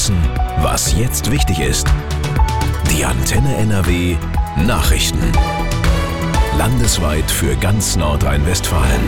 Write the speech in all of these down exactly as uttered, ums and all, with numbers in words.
wissen, was jetzt wichtig ist. Die Antenne N R W Nachrichten. Landesweit für ganz Nordrhein-Westfalen.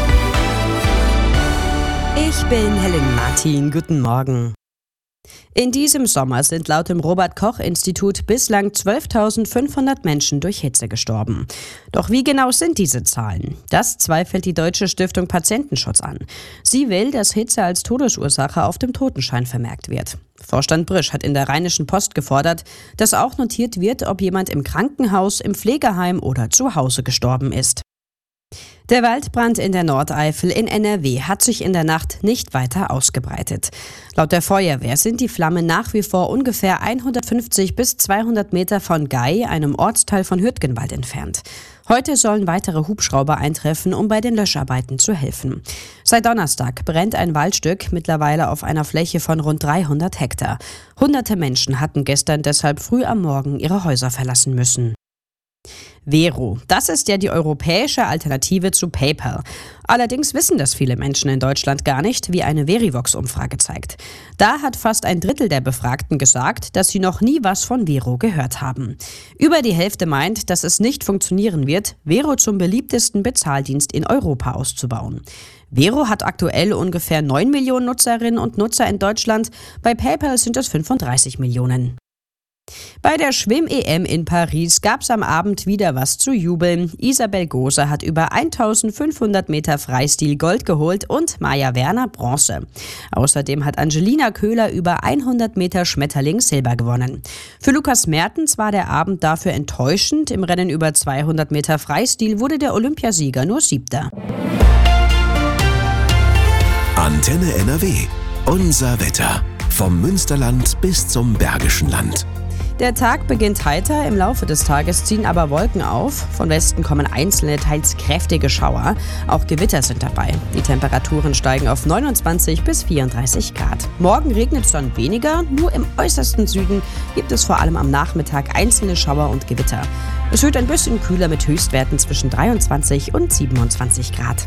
Ich bin Helen Martin. Guten Morgen. In diesem Sommer sind laut dem Robert-Koch-Institut bislang zwölftausendfünfhundert Menschen durch Hitze gestorben. Doch wie genau sind diese Zahlen? Das zweifelt die Deutsche Stiftung Patientenschutz an. Sie will, dass Hitze als Todesursache auf dem Totenschein vermerkt wird. Vorstand Brisch hat in der Rheinischen Post gefordert, dass auch notiert wird, ob jemand im Krankenhaus, im Pflegeheim oder zu Hause gestorben ist. Der Waldbrand in der Nordeifel in N R W hat sich in der Nacht nicht weiter ausgebreitet. Laut der Feuerwehr sind die Flammen nach wie vor ungefähr hundertfünfzig bis zweihundert Meter von Gei, einem Ortsteil von Hürtgenwald, entfernt. Heute sollen weitere Hubschrauber eintreffen, um bei den Löscharbeiten zu helfen. Seit Donnerstag brennt ein Waldstück, mittlerweile auf einer Fläche von rund dreihundert Hektar. Hunderte Menschen hatten gestern deshalb früh am Morgen ihre Häuser verlassen müssen. Vero, das ist ja die europäische Alternative zu PayPal. Allerdings wissen das viele Menschen in Deutschland gar nicht, wie eine Verivox-Umfrage zeigt. Da hat fast ein Drittel der Befragten gesagt, dass sie noch nie was von Vero gehört haben. Über die Hälfte meint, dass es nicht funktionieren wird, Vero zum beliebtesten Bezahldienst in Europa auszubauen. Vero hat aktuell ungefähr neun Millionen Nutzerinnen und Nutzer in Deutschland, bei PayPal sind es fünfunddreißig Millionen. Bei der Schwimm-E M in Paris gab es am Abend wieder was zu jubeln. Isabel Gose hat über eintausendfünfhundert Meter Freistil Gold geholt und Maja Werner Bronze. Außerdem hat Angelina Köhler über hundert Meter Schmetterling Silber gewonnen. Für Lukas Mertens war der Abend dafür enttäuschend. Im Rennen über zweihundert Meter Freistil wurde der Olympiasieger nur Siebter. Antenne N R W. Unser Wetter. Vom Münsterland bis zum Bergischen Land. Der Tag beginnt heiter, im Laufe des Tages ziehen aber Wolken auf. Von Westen kommen einzelne, teils kräftige Schauer. Auch Gewitter sind dabei. Die Temperaturen steigen auf neunundzwanzig bis vierunddreißig Grad. Morgen regnet es dann weniger, nur im äußersten Süden gibt es vor allem am Nachmittag einzelne Schauer und Gewitter. Es wird ein bisschen kühler mit Höchstwerten zwischen dreiundzwanzig und siebenundzwanzig Grad.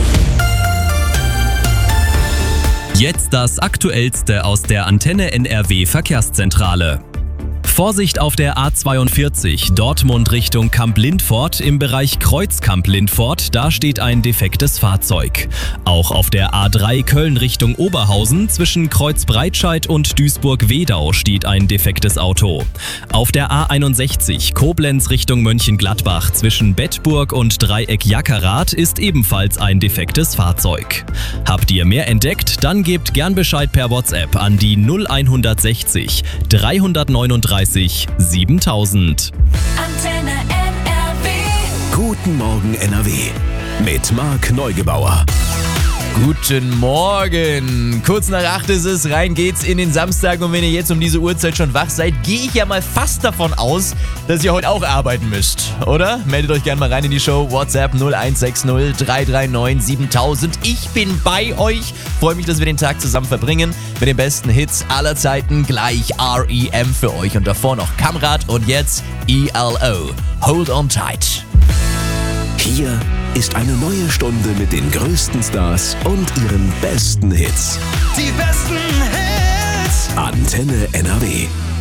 Jetzt das Aktuellste aus der Antenne N R W Verkehrszentrale. Vorsicht auf der A zweiundvierzig, Dortmund Richtung Kamp-Lindfort, im Bereich Kreuz-Kamp-Lindfort, da steht ein defektes Fahrzeug. Auch auf der A drei Köln Richtung Oberhausen, zwischen Kreuz-Breitscheid und Duisburg-Wedau steht ein defektes Auto. Auf der A einundsechzig Koblenz Richtung Mönchengladbach, zwischen Bettburg und Dreieck Jackerath ist ebenfalls ein defektes Fahrzeug. Habt ihr mehr entdeckt? Dann gebt gern Bescheid per WhatsApp an die null hundertsechzig dreihundertneununddreißig siebentausend. Antenne N R W. Guten Morgen N R W. Mit Marc Neugebauer. Guten Morgen! Kurz nach acht ist es, rein geht's in den Samstag und wenn ihr jetzt um diese Uhrzeit schon wach seid, gehe ich ja mal fast davon aus, dass ihr heute auch arbeiten müsst, oder? Meldet euch gerne mal rein in die Show, WhatsApp null eins sechs null drei drei neun siebentausend. Ich bin bei euch, freue mich, dass wir den Tag zusammen verbringen mit den besten Hits aller Zeiten, gleich R E M für euch und davor noch Kamrat und jetzt E L O. Hold on tight. Hier ist eine neue Stunde mit den größten Stars und ihren besten Hits. Die besten Hits. Antenne N R W.